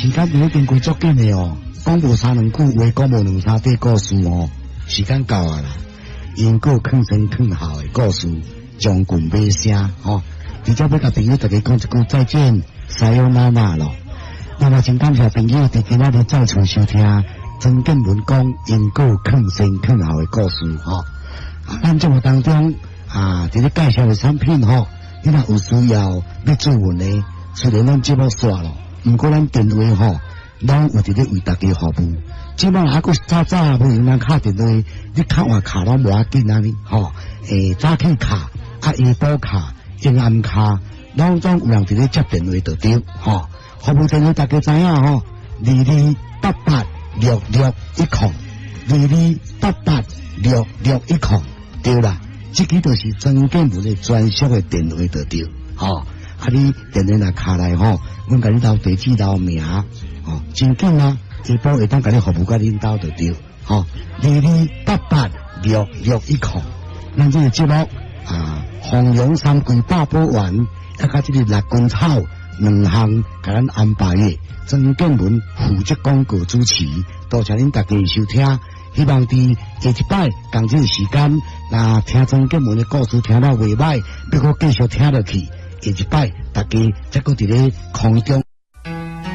时间已经过足紧的哦，讲无三两句话，讲无两三句故事哦，时间到啊啦。因果坑前坑后的故事，将军尾声哦。而且要甲朋友大家讲一句再见，撒由那拉咯。那么，请感谢朋友伫今仔日再次收听曾建文讲因果坑前坑后的故事吼。咱节目当中伫咧介绍的产品吼，你若有需要要做文的，虽然咱节目煞咯，毋过咱电话吼，拢有伫咧为大家服务。即摆还佫早早无用咱敲电话，你敲换卡拢无要紧啊你吼。早起卡下晡卡、阴暗卡，拢总有人伫咧接电话就对吼。服务电话大家知影吼，2288606102288661对啦，这个就是曾建文的专属的电话就对吼。你电话若卡来吼，阮甲你留地址、留名吼，真紧啊！下晡会当甲你服务甲恁兜就对吼，22886610。咱这个节目弘扬三桂八宝丸，甲这个六根草两项，甲咱安排的曾建文负责广告主持，多谢恁大家收听。希望伫下一摆同这个时间，那听曾建文的故事听到袂歹，要搁继续听落去。下一摆大家再搁伫咧空中。